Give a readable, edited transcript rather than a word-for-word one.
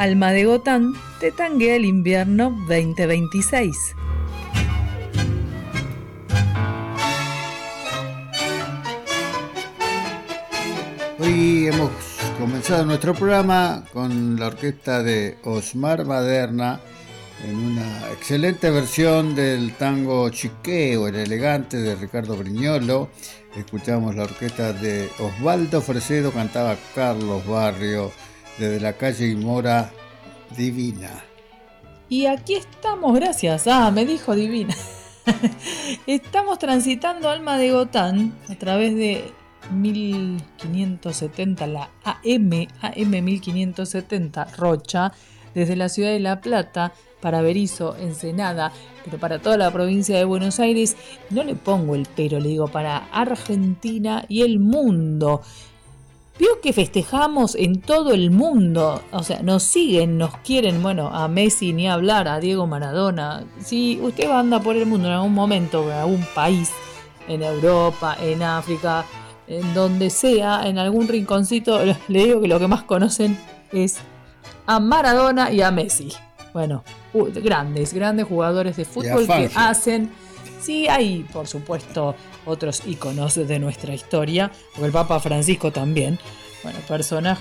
Alma de Gotán te tanguea el invierno 2026. Hoy hemos comenzado nuestro programa con la orquesta de Osmar Baderna en una excelente versión del tango Chiqueo, el elegante de Ricardo Brignolo. Escuchamos la orquesta de Osvaldo Fresedo, cantaba Carlos Barrio, desde la calle Mora, Divina. Y aquí estamos, gracias. Me dijo Divina. Estamos transitando Alma de Gotán a través de 1570, la AM 1570, Rocha, desde la ciudad de La Plata para Berisso, Ensenada, pero para toda la provincia de Buenos Aires. No le pongo el pero, le digo para Argentina y el mundo. Vio que festejamos en todo el mundo, o sea, nos siguen, nos quieren, bueno, a Messi ni hablar, a Diego Maradona. Si usted anda por el mundo en algún momento, en algún país, en Europa, en África, en donde sea, en algún rinconcito, le digo que lo que más conocen es a Maradona y a Messi. Bueno, grandes jugadores de fútbol que hacen... Sí, hay, por supuesto, otros íconos de nuestra historia, o el Papa Francisco también. Bueno, personajes